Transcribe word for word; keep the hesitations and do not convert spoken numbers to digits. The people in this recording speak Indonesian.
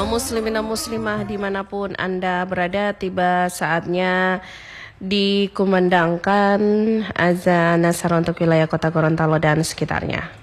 Kaum muslimin dan muslimah dimanapun Anda berada, tiba saatnya dikumandangkan azan Nasar untuk wilayah kota Gorontalo dan sekitarnya.